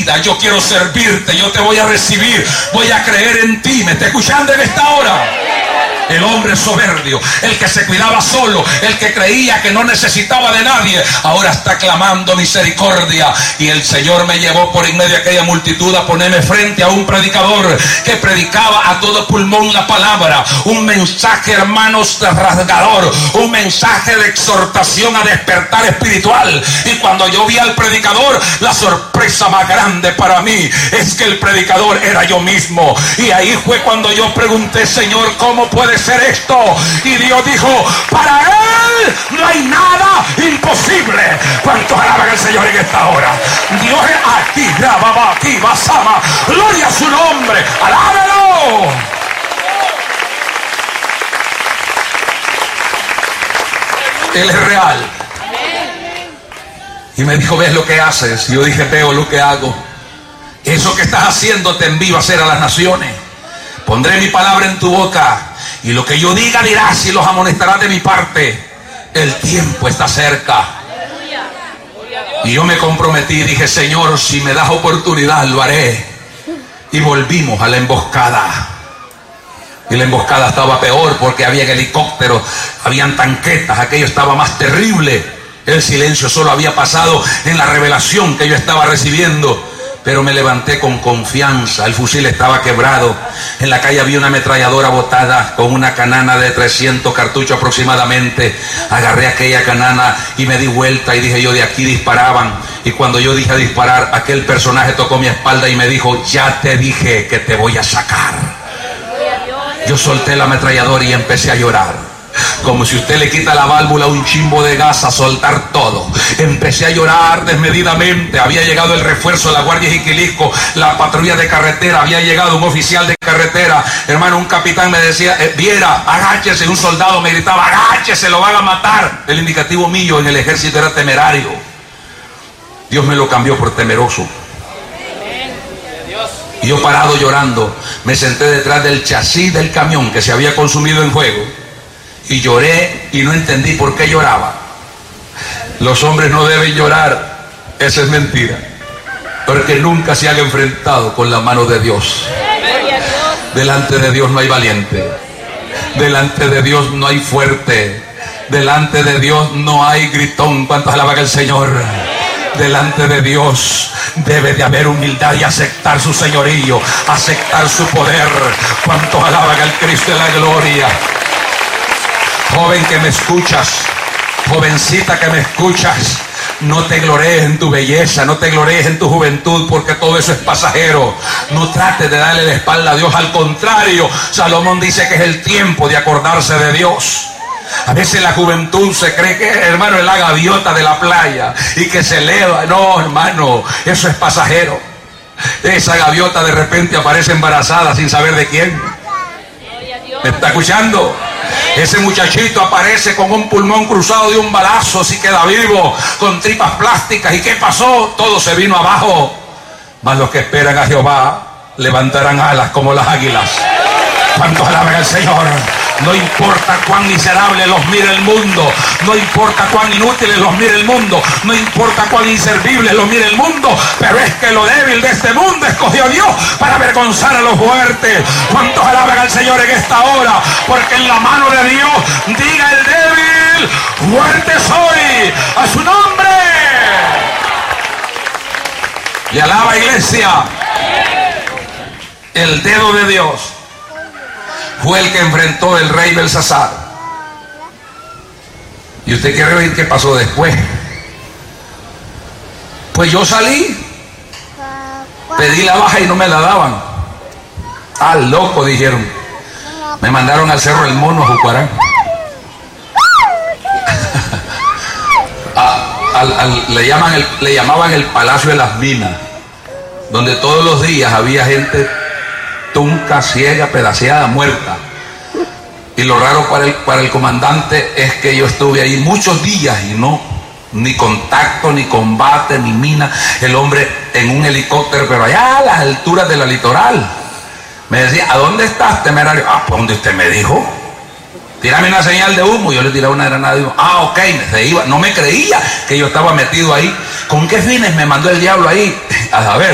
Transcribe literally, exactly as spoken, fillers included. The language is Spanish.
vida, yo quiero servirte, yo te voy a recibir, voy a creer en ti. ¿Me está escuchando en esta hora? El hombre soberbio, el que se cuidaba solo, el que creía que no necesitaba de nadie, ahora está clamando misericordia. Y el Señor me llevó por en medio de aquella multitud a ponerme frente a un predicador que predicaba a todo pulmón la palabra, un mensaje, hermanos, rasgador, un mensaje de exhortación a despertar espiritual. Y cuando yo vi al predicador, la sorpresa más grande para mí es que el predicador era yo mismo. Y ahí fue cuando yo pregunté: Señor, ¿cómo puede ser esto? Y Dios dijo: para Él no hay nada imposible. ¿Cuántos alaban al Señor en esta hora? Dios es aquí, Rababa, aquí, Basama. Gloria a su nombre, alábelo. Él es real. Y me dijo: ¿ves lo que haces? Y yo dije: veo lo que hago. Eso que estás haciendo te envío a hacer a las naciones. Pondré mi palabra en tu boca, y lo que yo diga dirás y los amonestarás de mi parte. El tiempo está cerca. Y yo me comprometí y dije: Señor, si me das oportunidad, lo haré. Y volvimos a la emboscada. Y la emboscada estaba peor porque había helicópteros, habían tanquetas, aquello estaba más terrible. El silencio solo había pasado en la revelación que yo estaba recibiendo. Pero me levanté con confianza. El fusil estaba quebrado. En la calle había una ametralladora botada con una canana de trescientos cartuchos aproximadamente. Agarré aquella canana y me di vuelta y dije yo: de aquí disparaban. Y cuando yo dije a disparar, aquel personaje tocó mi espalda y me dijo: ya te dije que te voy a sacar. Yo solté la ametralladora y empecé a llorar. Como si usted le quita la válvula a un chimbo de gas, a soltar todo. Empecé a llorar desmedidamente. Había llegado el refuerzo de la Guardia Jiquilisco, la patrulla de carretera, había llegado un oficial de carretera. Hermano, un capitán me decía: eh, viera, agáchese. Un soldado me gritaba: agáchese, lo van a matar. El indicativo mío en el ejército era temerario. Dios me lo cambió por temeroso. Y yo, parado llorando, me senté detrás del chasis del camión que se había consumido en fuego. Y lloré y no entendí por qué lloraba. Los hombres no deben llorar. Esa es mentira. Porque nunca se han enfrentado con la mano de Dios. Delante de Dios no hay valiente. Delante de Dios no hay fuerte. Delante de Dios no hay gritón. ¿Cuántos alaban al Señor? Delante de Dios debe de haber humildad y aceptar su señorío, aceptar su poder. ¿Cuántos alaban al Cristo de la gloria? Joven que me escuchas, jovencita que me escuchas, no te glorees en tu belleza, no te glorees en tu juventud, porque todo eso es pasajero. No trates de darle la espalda a Dios. Al contrario, Salomón dice que es el tiempo de acordarse de Dios. A veces la juventud se cree que, hermano, es la gaviota de la playa y que se eleva. No, hermano, eso es pasajero. Esa gaviota de repente aparece embarazada sin saber de quién. ¿Me está escuchando? Ese muchachito aparece con un pulmón cruzado de un balazo, si queda vivo, con tripas plásticas. ¿Y qué pasó? Todo se vino abajo. Mas los que esperan a Jehová levantarán alas como las águilas. ¿Cuántos alaban al Señor? No importa cuán miserable los mire el mundo, no importa cuán inútiles los mire el mundo, no importa cuán inservibles los mire el mundo, pero es que lo débil de este mundo escogió Dios para avergonzar a los fuertes. ¿Cuántos alaban al Señor en esta hora? Porque en la mano de Dios diga el débil: fuerte soy, a su nombre. Y alaba, iglesia. El dedo de Dios fue el que enfrentó el rey Belsasar. ¿Y usted quiere oír qué pasó después? Pues yo salí, pedí la baja y no me la daban. Ah, loco, dijeron. Me mandaron al Cerro del Mono, a Jucuarán. a, al, al, le, llaman el, le llamaban el Palacio de las Minas, donde todos los días había gente tunca, ciega, pedaceada, muerta. Y lo raro para el, para el comandante es que yo estuve ahí muchos días y no, ni contacto, ni combate, ni mina. El hombre en un helicóptero, pero allá a las alturas de la litoral. Me decía: ¿a dónde estás, temerario? Ah, pues donde usted me dijo. Tírame una señal de humo. Yo le tiraba una granada de humo. Ah, ok, se iba. No me creía que yo estaba metido ahí. ¿Con qué fines me mandó el diablo ahí? A saber.